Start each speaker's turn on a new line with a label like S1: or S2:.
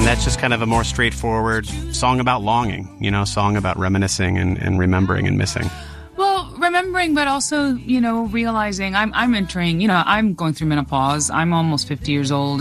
S1: that's just kind of a more straightforward song about longing, song about reminiscing and remembering and missing.
S2: Well, remembering, but also, realizing I'm entering, I'm going through menopause. I'm almost 50 years old.